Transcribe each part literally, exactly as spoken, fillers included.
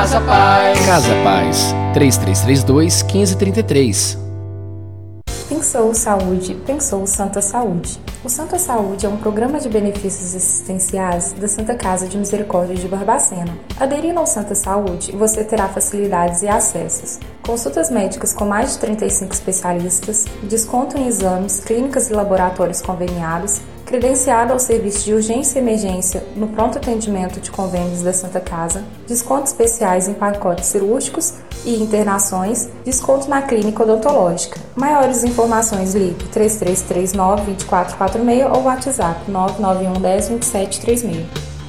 Casa Paz. Casa Paz, três três três dois, um cinco três três. Pensou Saúde, pensou Santa Saúde. O Santa Saúde é um programa de benefícios assistenciais da Santa Casa de Misericórdia de Barbacena. Aderindo ao Santa Saúde, você terá facilidades e acessos. Consultas médicas com mais de trinta e cinco especialistas, desconto em exames, clínicas e laboratórios conveniados, credenciado ao serviço de urgência e emergência no pronto atendimento de convênios da Santa Casa, descontos especiais em pacotes cirúrgicos e internações, desconto na clínica odontológica. Maiores informações, ligue três três três nove, dois quatro quatro seis ou WhatsApp nove nove um um zero, dois sete três seis.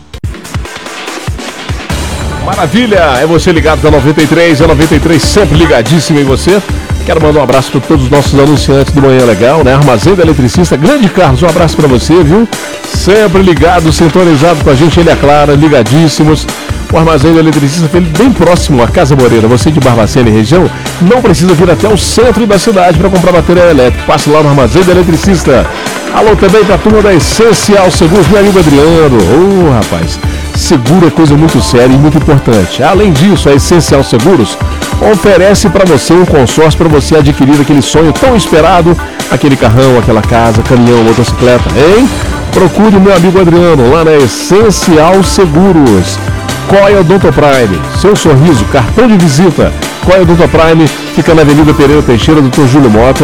Maravilha! É você ligado da noventa e três, a noventa e três sempre ligadíssimo em você. Quero mandar um abraço para todos os nossos anunciantes do Manhã Legal, né? Armazém do Eletricista, grande Carlos, um abraço para você, viu? Sempre ligado, sintonizado com a gente, ele é Clara, ligadíssimos. O Armazém do Eletricista foi bem próximo à Casa Moreira. Você de Barbacena e região não precisa vir até o centro da cidade para comprar material elétrico. Passe lá no Armazém do Eletricista. Alô também para a turma da Essencial Seguros, meu amigo Adriano. Ô, oh, rapaz, seguro é coisa muito séria e muito importante. Além disso, a Essencial Seguros oferece para você um consórcio para você adquirir aquele sonho tão esperado, aquele carrão, aquela casa, caminhão, motocicleta, hein? Procure o meu amigo Adriano lá na Essencial Seguros. Coia Odonto Prime, seu sorriso, cartão de visita. Coia Odonto Prime fica na Avenida Pereira Teixeira, doutor Júlio Mota.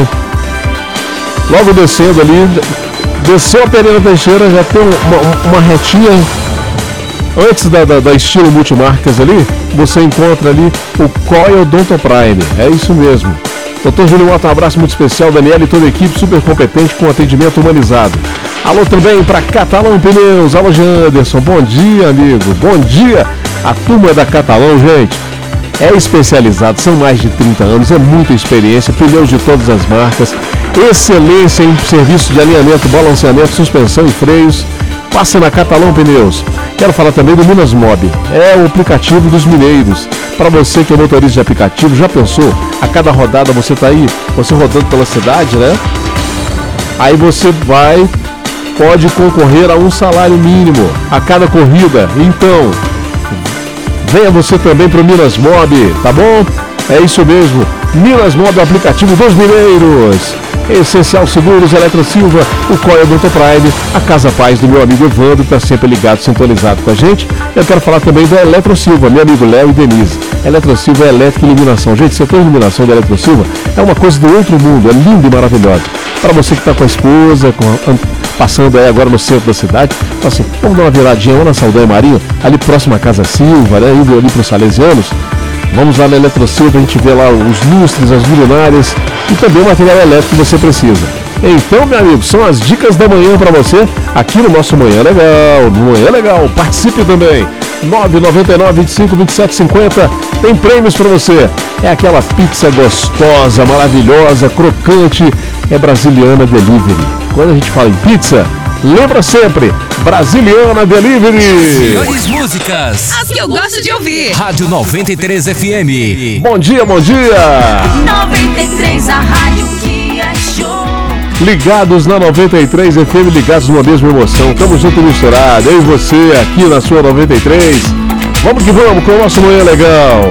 Logo descendo ali, desceu a Pereira Teixeira, já tem uma, uma retinha. Antes da, da, da estilo multimarcas ali, você encontra ali o Coia Odonto Prime. É isso mesmo. doutor Júlio Mota, um abraço muito especial. Daniela e toda a equipe super competente com atendimento humanizado. Alô também para Catalão Pneus. Alô, Janderson. Bom dia, amigo. Bom dia. A turma da Catalão, gente, é especializado. São mais de trinta anos. É muita experiência. Pneus de todas as marcas. Excelência em serviço de alinhamento, balanceamento, suspensão e freios. Passa na Catalão Pneus. Quero falar também do Minas Mob. É o aplicativo dos mineiros. Para você que é motorista de aplicativo, já pensou? A cada rodada você está aí, você rodando pela cidade, né? Aí você vai, pode concorrer a um salário mínimo a cada corrida. Então, venha você também para o Minas Mob, tá bom? É isso mesmo. Minas Mob, o aplicativo dos mineiros. Essencial Seguros, Eletro Silva, o Coia Odonto Prime, a Casa Paz do meu amigo Evandro, está sempre ligado, sintonizado com a gente. Eu quero falar também da Eletro Silva, meu amigo Léo e Denise. Eletro Silva é elétrica e iluminação. Gente, você tem iluminação da Eletro Silva? É uma coisa do outro mundo, é linda e maravilhosa. Para você que está com a esposa, com a, passando aí agora no centro da cidade, fala assim, vamos dar uma viradinha lá na Saldanha Marinho, ali próximo à Casa Silva, né, indo ali para os Salesianos. Vamos lá na Eletro Silva, a gente vê lá os lustres, as luminárias e também o material elétrico que você precisa. Então, meu amigo, são as dicas da manhã para você aqui no nosso Manhã Legal. No Manhã Legal, participe também. nove nove nove, vinte e cinco, vinte e sete, cinquenta. Tem prêmios para você. É aquela pizza gostosa, maravilhosa, crocante. É Brasiliana Delivery. Quando a gente fala em pizza, lembra sempre, Brasiliana Delivery. Melhores músicas, as que eu gosto de ouvir. Rádio noventa e três F M. Bom dia, bom dia. noventa e três, a rádio que é show. Ligados na noventa e três F M, ligados numa mesma emoção. Tamo junto misturado, eu e você aqui na sua noventa e três. Vamos que vamos com o nosso Manhã Legal.